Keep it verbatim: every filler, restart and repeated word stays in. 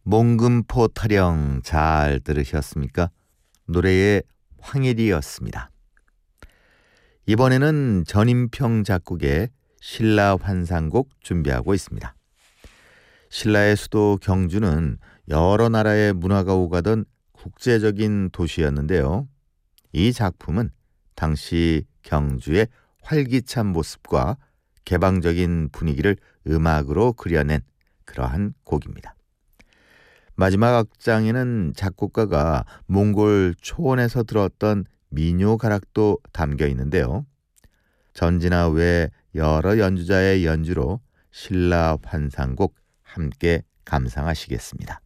몽금포 타령 잘 들으셨습니까? 노래의 황일이었습니다. 이번에는 전인평 작곡의 신라 환상곡 준비하고 있습니다. 신라의 수도 경주는 여러 나라의 문화가 오가던 국제적인 도시였는데요. 이 작품은 당시 경주의 활기찬 모습과 개방적인 분위기를 음악으로 그려낸 그러한 곡입니다. 마지막 악장에는 작곡가가 몽골 초원에서 들었던 민요 가락도 담겨 있는데요. 전지나 외 여러 연주자의 연주로 신라 환상곡 함께 감상하시겠습니다.